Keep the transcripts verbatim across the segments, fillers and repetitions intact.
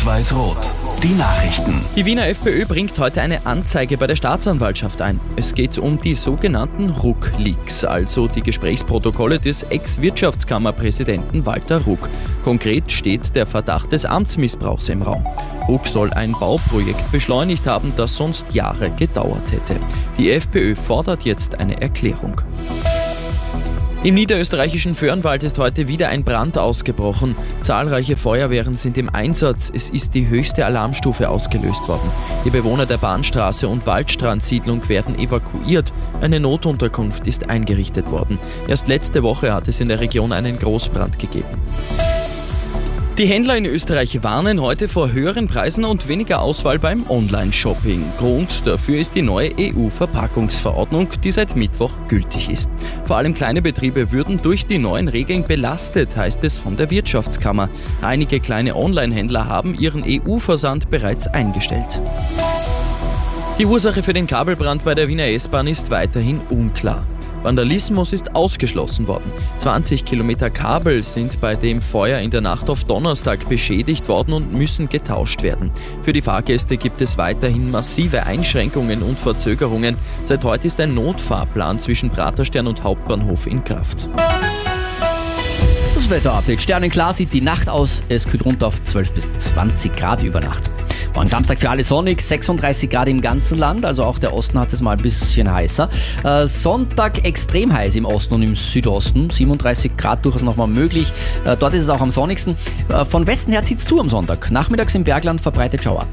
Rot-Weiß-Rot. Die Nachrichten. Die Wiener FPÖ bringt heute eine Anzeige bei der Staatsanwaltschaft ein. Es geht um die sogenannten Ruck-Leaks, also die Gesprächsprotokolle des Ex-Wirtschaftskammerpräsidenten Walter Ruck. Konkret steht der Verdacht des Amtsmissbrauchs im Raum. Ruck soll ein Bauprojekt beschleunigt haben, das sonst Jahre gedauert hätte. Die FPÖ fordert jetzt eine Erklärung. Im niederösterreichischen Vörnwald ist heute wieder ein Brand ausgebrochen. Zahlreiche Feuerwehren sind im Einsatz. Es ist die höchste Alarmstufe ausgelöst worden. Die Bewohner der Bahnstraße und Waldstrandsiedlung werden evakuiert. Eine Notunterkunft ist eingerichtet worden. Erst letzte Woche hat es in der Region einen Großbrand gegeben. Die Händler in Österreich warnen heute vor höheren Preisen und weniger Auswahl beim Online-Shopping. Grund dafür ist die neue E U-Verpackungsverordnung, die seit Mittwoch gültig ist. Vor allem kleine Betriebe würden durch die neuen Regeln belastet, heißt es von der Wirtschaftskammer. Einige kleine Online-Händler haben ihren E U-Versand bereits eingestellt. Die Ursache für den Kabelbrand bei der Wiener S-Bahn ist weiterhin unklar. Vandalismus ist ausgeschlossen worden. zwanzig Kilometer Kabel sind bei dem Feuer in der Nacht auf Donnerstag beschädigt worden und müssen getauscht werden. Für die Fahrgäste gibt es weiterhin massive Einschränkungen und Verzögerungen. Seit heute ist ein Notfahrplan zwischen Praterstern und Hauptbahnhof in Kraft. Das Wetterupdate. Sternenklar sieht die Nacht aus. Es kühlt runter auf zwölf bis zwanzig Grad über Nacht. Morgen Samstag für alle sonnig, sechsunddreißig Grad im ganzen Land, also auch der Osten hat es mal ein bisschen heißer. Äh, Sonntag extrem heiß im Osten und im Südosten, siebenunddreißig Grad durchaus nochmal möglich. Äh, dort ist es auch am sonnigsten. Äh, von Westen her zieht es zu am Sonntag. Nachmittags im Bergland verbreitet Schauer.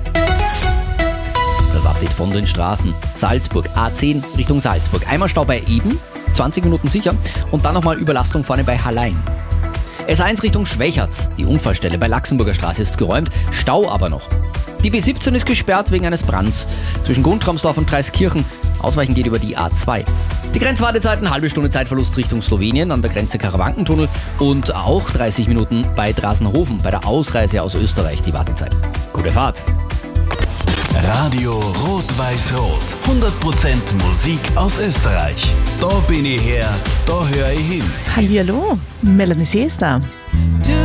Das Update von den Straßen. Salzburg, A zehn Richtung Salzburg. Einmal Stau bei Eben, zwanzig Minuten sicher. Und dann nochmal Überlastung vorne bei Hallein. S eins Richtung Schwächert. Die Unfallstelle bei Laxenburger Straße ist geräumt, Stau aber noch. Die B siebzehn ist gesperrt wegen eines Brands zwischen Guntramsdorf und Dreiskirchen. Ausweichen geht über die A zwei. Die Grenzwartezeiten, halbe Stunde Zeitverlust Richtung Slowenien an der Grenze Karawankentunnel und auch dreißig Minuten bei Drasenhofen bei der Ausreise aus Österreich die Wartezeit. Gute Fahrt! Radio Rot-Weiß-Rot. hundert Prozent Musik aus Österreich. Da bin ich her, da höre ich hin. Hallihallo, Melanie C. ist da.